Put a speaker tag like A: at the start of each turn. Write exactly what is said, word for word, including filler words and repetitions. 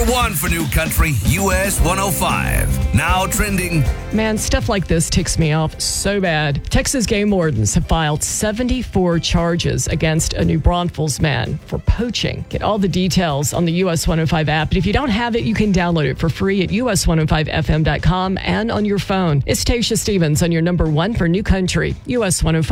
A: one for New Country, U S one oh five. Now trending.
B: Man, stuff like this ticks me off so bad. Texas game wardens have filed seventy-four charges against a New Braunfels man for poaching. Get all the details on the U S one oh five app. And if you don't have it, you can download it for free at U S one oh five F M dot com and on your phone. It's Tasha Stevens on your number one for New Country, U S one oh five.